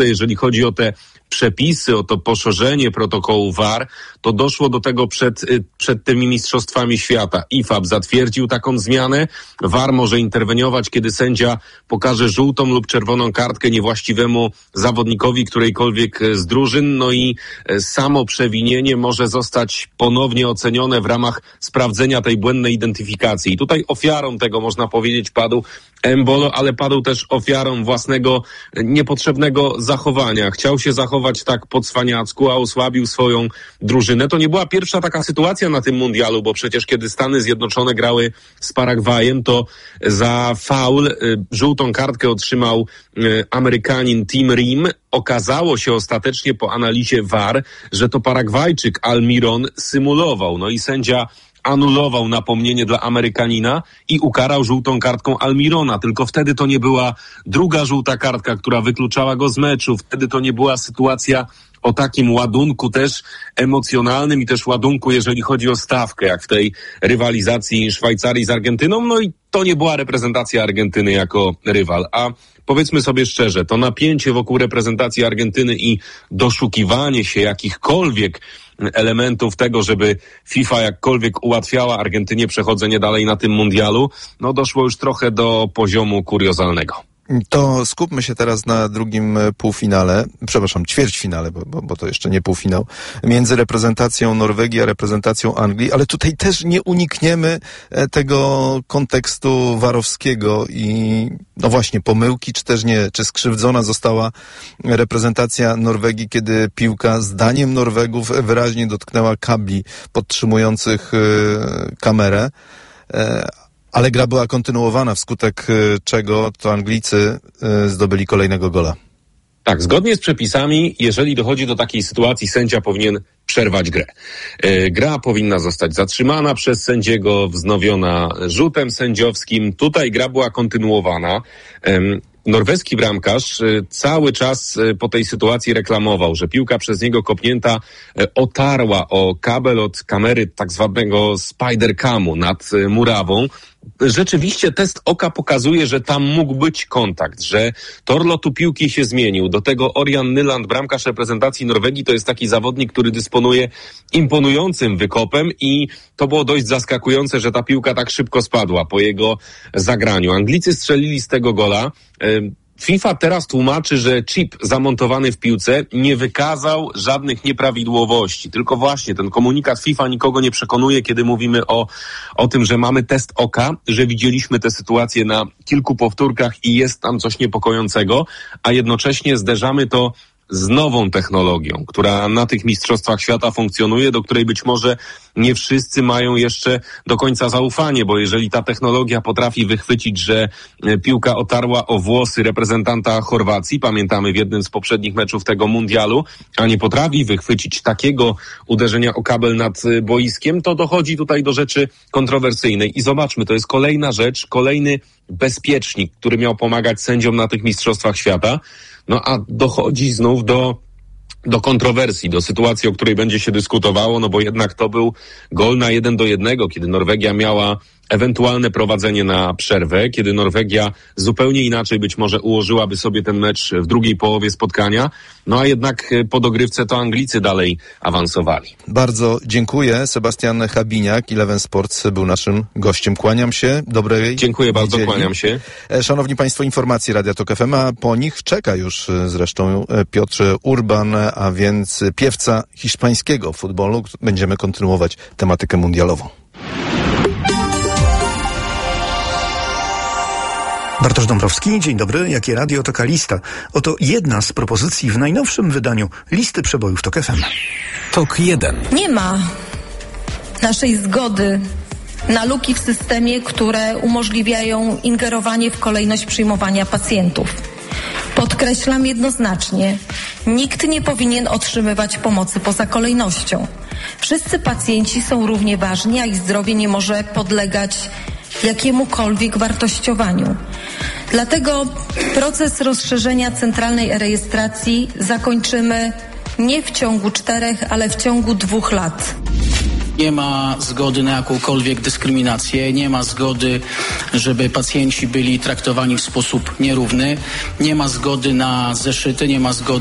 jeżeli chodzi o te przepisy, o to poszerzenie protokołu VAR, to doszło do tego przed tymi mistrzostwami świata. IFAB zatwierdził taką zmianę. VAR może interweniować, kiedy sędzia pokaże żółtą lub czerwoną kartkę niewłaściwemu zawodnikowi którejkolwiek z drużyn. No i samo przewinienie może zostać ponownie ocenione w ramach sprawdzenia tej błędnej identyfikacji. I tutaj ofiarą tego, można powiedzieć, padł Embolo, ale padł też ofiarą własnego niepotrzebnego zachowania. Chciał się zachować tak po cwaniacku, a osłabił swoją drużynę. To nie była pierwsza taka sytuacja na tym mundialu, bo przecież kiedy Stany Zjednoczone grały z Paragwajem, to za faul żółtą kartkę otrzymał Amerykanin Tim Rim. Okazało się ostatecznie po analizie VAR, że to Paragwajczyk Almiron symulował. No i sędzia anulował napomnienie dla Amerykanina i ukarał żółtą kartką Almirona. Tylko wtedy to nie była druga żółta kartka, która wykluczała go z meczu. Wtedy to nie była sytuacja o takim ładunku też emocjonalnym i też ładunku, jeżeli chodzi o stawkę, jak w tej rywalizacji Szwajcarii z Argentyną. No i to nie była reprezentacja Argentyny jako rywal. A powiedzmy sobie szczerze, to napięcie wokół reprezentacji Argentyny i doszukiwanie się jakichkolwiek elementów tego, żeby FIFA jakkolwiek ułatwiała Argentynie przechodzenie dalej na tym mundialu, no doszło już trochę do poziomu kuriozalnego. To skupmy się teraz na drugim ćwierćfinale, bo to jeszcze nie półfinał, między reprezentacją Norwegii a reprezentacją Anglii, ale tutaj też nie unikniemy tego kontekstu warowskiego i no właśnie pomyłki, czy też nie, czy skrzywdzona została reprezentacja Norwegii, kiedy piłka zdaniem Norwegów wyraźnie dotknęła kabli podtrzymujących kamerę, ale gra była kontynuowana, wskutek czego to Anglicy zdobyli kolejnego gola. Tak, zgodnie z przepisami, jeżeli dochodzi do takiej sytuacji, sędzia powinien przerwać grę. Gra powinna zostać zatrzymana przez sędziego, wznowiona rzutem sędziowskim. Tutaj gra była kontynuowana. Norweski bramkarz cały czas po tej sytuacji reklamował, że piłka przez niego kopnięta otarła o kabel od kamery tak zwanego spider-camu nad murawą. Rzeczywiście test oka pokazuje, że tam mógł być kontakt, że tor lotu piłki się zmienił. Do tego Ørjan Nyland, bramkarz reprezentacji Norwegii, to jest taki zawodnik, który dysponuje imponującym wykopem i to było dość zaskakujące, że ta piłka tak szybko spadła po jego zagraniu. Anglicy strzelili z tego gola. FIFA teraz tłumaczy, że chip zamontowany w piłce nie wykazał żadnych nieprawidłowości. Tylko właśnie ten komunikat FIFA nikogo nie przekonuje, kiedy mówimy o tym, że mamy test oka, że widzieliśmy tę sytuację na kilku powtórkach i jest tam coś niepokojącego, a jednocześnie zderzamy to z nową technologią, która na tych mistrzostwach świata funkcjonuje, do której być może nie wszyscy mają jeszcze do końca zaufanie, bo jeżeli ta technologia potrafi wychwycić, że piłka otarła o włosy reprezentanta Chorwacji, pamiętamy w jednym z poprzednich meczów tego mundialu, a nie potrafi wychwycić takiego uderzenia o kabel nad boiskiem, to dochodzi tutaj do rzeczy kontrowersyjnej. I zobaczmy, to jest kolejna rzecz, kolejny bezpiecznik, który miał pomagać sędziom na tych mistrzostwach świata. No a dochodzi znów do kontrowersji, do sytuacji, o której będzie się dyskutowało, no bo jednak to był gol na 1-1, kiedy Norwegia miała ewentualne prowadzenie na przerwę, kiedy Norwegia zupełnie inaczej być może ułożyłaby sobie ten mecz w drugiej połowie spotkania, no a jednak po dogrywce to Anglicy dalej awansowali. Bardzo dziękuję. Sebastian Habiniak, Eleven Sports, był naszym gościem. Kłaniam się. Dobrej Dziękuję bardzo, niedzieli. kłaniam się. Szanowni Państwo, informacje Radia Tok FM, a po nich czeka już zresztą Piotr Urban, a więc piewca hiszpańskiego futbolu. Będziemy kontynuować tematykę mundialową. Bartosz Dąbrowski, dzień dobry. Jakie radio, taka lista. Oto jedna z propozycji w najnowszym wydaniu listy przebojów Tok FM. Tok 1. Nie ma naszej zgody na luki w systemie, które umożliwiają ingerowanie w kolejność przyjmowania pacjentów. Podkreślam jednoznacznie, nikt nie powinien otrzymywać pomocy poza kolejnością. Wszyscy pacjenci są równie ważni, a ich zdrowie nie może podlegać jakiemukolwiek wartościowaniu. Dlatego proces rozszerzenia centralnej e-rejestracji zakończymy nie w ciągu 4, ale w ciągu 2 lat. Nie ma zgody na jakąkolwiek dyskryminację, nie ma zgody, żeby pacjenci byli traktowani w sposób nierówny, nie ma zgody na zeszyty, nie ma zgody